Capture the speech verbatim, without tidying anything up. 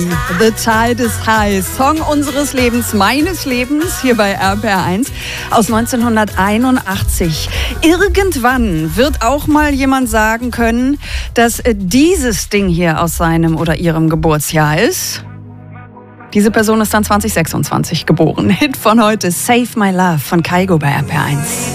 The Tide is High, Song unseres Lebens, meines Lebens, hier bei R P R eins aus neunzehnhunderteinundachtzig. Irgendwann wird auch mal jemand sagen können, dass dieses Ding hier aus seinem oder ihrem Geburtsjahr ist. Diese Person ist dann zwanzig sechsundzwanzig geboren. Hit von heute, Save My Love von Kygo bei R P R eins.